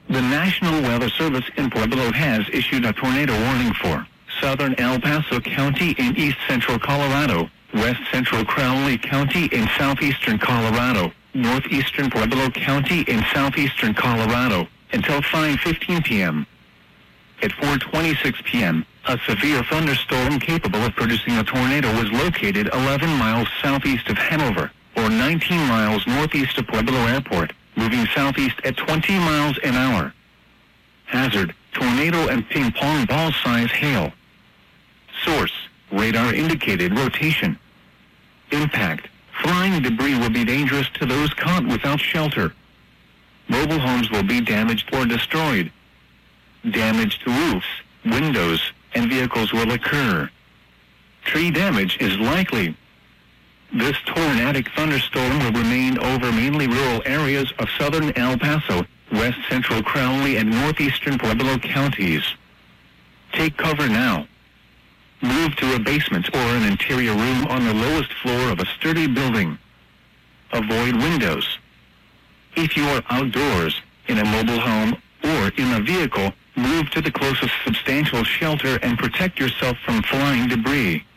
The National Weather Service in Pueblo has issued a tornado warning for southern El Paso County in east central Colorado, west central Crowley County in southeastern Colorado, northeastern Pueblo County in southeastern Colorado, until 5:15 p.m. At 4:26 p.m., a severe thunderstorm capable of producing a tornado was located 11 miles southeast of Hanover, or 19 miles northeast of Pueblo Airport, moving southeast at 20 miles an hour. Hazard, tornado and ping-pong ball-size hail. Source, radar indicated rotation. Impact, flying debris will be dangerous to those caught without shelter. Mobile homes will be damaged or destroyed. Damage to roofs, windows, and vehicles will occur. Tree damage is likely. This tornadic thunderstorm will remain over mainly rural areas of southern El Paso, west central Crowley, and northeastern Pueblo counties. Take cover now. Move to a basement or an interior room on the lowest floor of a sturdy building. Avoid windows. If you are outdoors, in a mobile home, or in a vehicle, move to the closest substantial shelter and protect yourself from flying debris.